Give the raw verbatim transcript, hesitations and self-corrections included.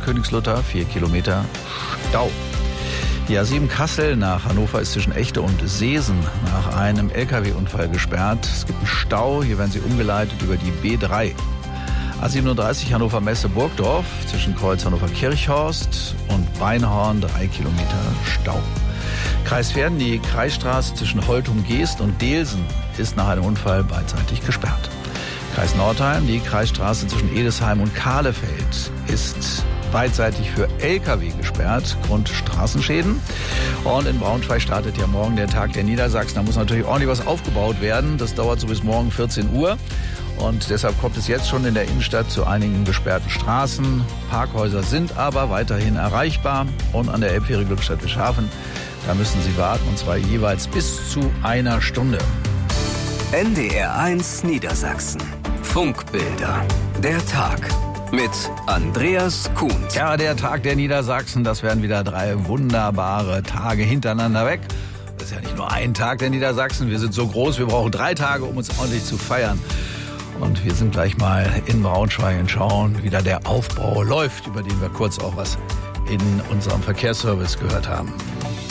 Königslutter, vier Kilometer Stau. Die A sieben Kassel nach Hannover ist zwischen Echte und Seesen nach einem L K W-Unfall gesperrt. Es gibt einen Stau, hier werden sie umgeleitet über die B drei. A siebenunddreißig Hannover Messe Burgdorf zwischen Kreuz Hannover Kirchhorst und Beinhorn, drei Kilometer Stau. Kreis Verden, die Kreisstraße zwischen Holtum-Geest und Delsen ist nach einem Unfall beidseitig gesperrt. Kreis Nordheim, die Kreisstraße zwischen Edesheim und Kahlefeld ist beidseitig für L K W gesperrt, Grund Straßenschäden. Und in Braunschweig startet ja morgen der Tag der Niedersachsen. Da muss natürlich ordentlich was aufgebaut werden. Das dauert so bis morgen vierzehn Uhr. Und deshalb kommt es jetzt schon in der Innenstadt zu einigen gesperrten Straßen. Parkhäuser sind aber weiterhin erreichbar. Und an der Elbfähre Glückstadt-Wischhafen, da müssen Sie warten, und zwar jeweils bis zu einer Stunde. N D R eins Niedersachsen. Funkbilder. Der Tag. Mit Andreas Kuhn. Ja, der Tag der Niedersachsen, das werden wieder drei wunderbare Tage hintereinander weg. Das ist ja nicht nur ein Tag der Niedersachsen, wir sind so groß, wir brauchen drei Tage, um uns ordentlich zu feiern. Und wir sind gleich mal in Braunschweig und schauen, wie da der Aufbau läuft, über den wir kurz auch was in unserem Verkehrsservice gehört haben.